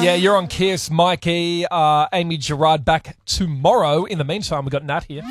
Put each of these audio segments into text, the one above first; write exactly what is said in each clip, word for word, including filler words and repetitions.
Yeah, you're on Kiss. Mikey, uh, Amy Gerard back tomorrow. In the meantime, we've got Nat here.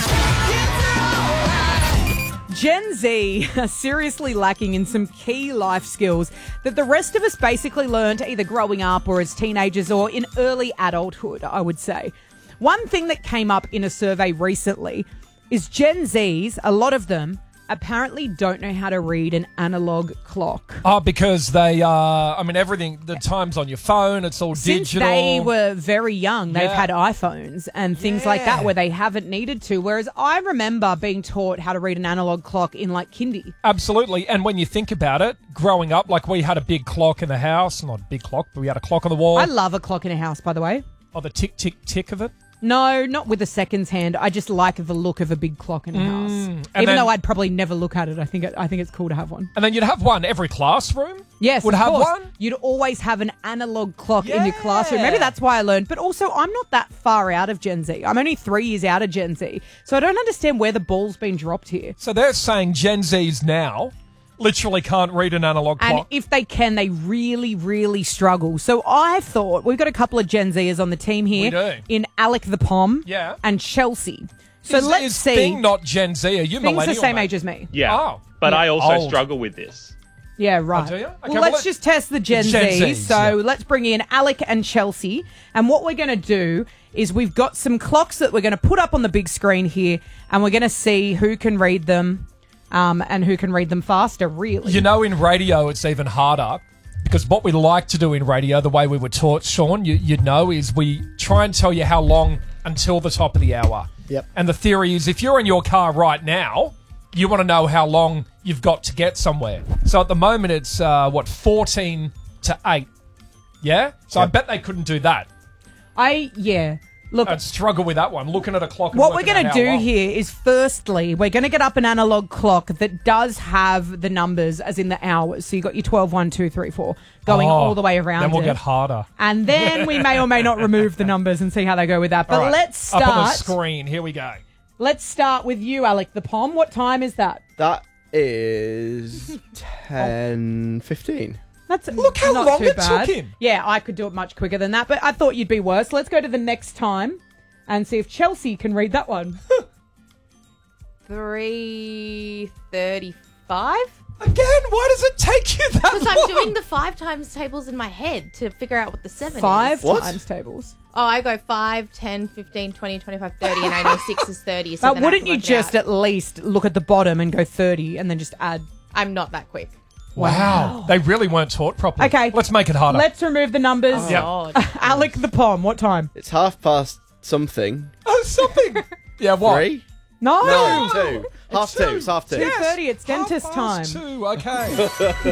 Gen Z are seriously lacking in some key life skills that the rest of us basically learned either growing up or as teenagers or in early adulthood, I would say. One thing that came up in a survey recently is Gen Zs, a lot of them, apparently don't know how to read an analog clock. Oh, because they, uh, I mean, everything, the time's on your phone, it's all Since digital. they were very young, they've Yeah. had iPhones and things like that Yeah. where they haven't needed to. Whereas I remember being taught how to read an analog clock in like kindy. Absolutely. And when you think about it, growing up, like we had a big clock in the house. Not a big clock, but we had a clock on the wall. I love a clock in a house, by the way. Oh, the tick, tick, tick of it. No, not with a seconds hand. I just like the look of a big clock in a house. Even then- though I'd probably never look at it, I think it, I think it's cool to have one. And then you'd have one every classroom. Yes, Would of have course. one. You'd always have an analog clock in your Yeah. classroom. Maybe that's why I learned. But also, I'm not that far out of Gen Z. I'm only three years out of Gen Z. So I don't understand where the ball's been dropped here. So they're saying Gen Zs now literally can't read an analog And clock. if they can, they really, really struggle. So I thought, we've got a couple of Gen Zers on the team here. We do. In Alec the Pom Yeah. and Chelsea. So is, let's is see. Thing not Gen Z? Are you Thing's millennial? the same mate? age as me. Yeah. Oh. But Yeah. I also Old. struggle with this. Yeah, right. Oh, do you? Okay, well, well, let's let- just test the Gen, Gen Z. Zs, So yeah. let's bring in Alec and Chelsea. And what we're going to do is we've got some clocks that we're going to put up on the big screen here, and we're going to see who can read them um, and who can read them faster, really. You know, in radio, it's even harder because what we like to do in radio, the way we were taught, Sean, you, you'd know, is we try and tell you how long until the top of the hour. Yep. And the theory is if you're in your car right now, you want to know how long you've got to get somewhere. So at the moment, it's, uh, what, fourteen to eight. Yeah? So I Yep. bet they couldn't do that. I, yeah. Look, I'd struggle with that one, looking at a clock and what we're working going out to how do long. here is, firstly, we're going to get up an analog clock that does have the numbers, as in the hours. So you've got your twelve, one, two, three, four, going Oh, all the way around Then we'll it. get harder. And then we may or may not remove the numbers and see how they go with that. But All right, let's Up on the start. screen. Here we go. Let's start with you, Alec the Pom. What time is that? That is ten fifteen. That's Look how not long too it bad. took him. Yeah, I could do it much quicker than that, but I thought you'd be worse. Let's go to the next time and see if Chelsea can read that one. three thirty-five? Again, why does it take you that Because long? I'm doing the five times tables in my head to figure out what the seven Five is. What? times tables. Oh, I go five, ten, fifteen, twenty, twenty-five, thirty, and I know six is thirty. So But then I have wouldn't to you work it just out. at least look at the bottom and go thirty and then just add? I'm not that quick. Wow. They really weren't taught properly. Okay. Let's make it harder. Let's remove the numbers. Oh, Yeah. God. Alec the Pom, what time? It's half past something. Oh, something. Yeah, what? Three? No. No, two. Half two. It's half two. two thirty, it's dentist Half time. past Two, okay.